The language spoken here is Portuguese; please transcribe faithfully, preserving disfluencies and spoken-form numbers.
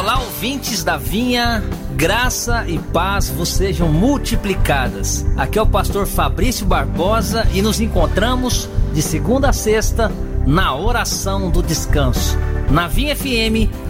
Olá, ouvintes da Vinha, graça e paz vos sejam multiplicadas. Aqui é o pastor Fabrício Barbosa e nos encontramos de segunda a sexta na oração do descanso, na Vinha F M